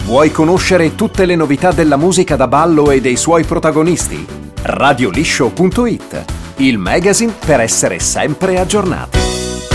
Vuoi conoscere tutte le novità della musica da ballo e dei suoi protagonisti? Radioliscio.it, il magazine per essere sempre aggiornati.